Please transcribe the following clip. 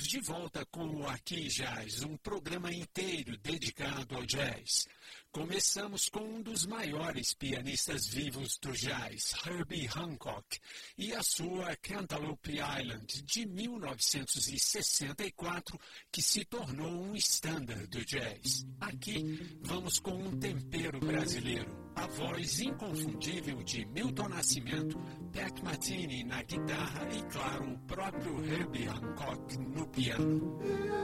de volta com o Aqui Jazz, um programa inteiro dedicado ao jazz. Começamos com um dos maiores pianistas vivos do jazz, Herbie Hancock, e a sua Cantaloupe Island, de 1964, que se tornou um standard do jazz. Aqui, vamos com um tempero brasileiro, a voz inconfundível de Milton Nascimento, Pat Metheny na guitarra e, claro, o próprio Herbie Hancock no piano.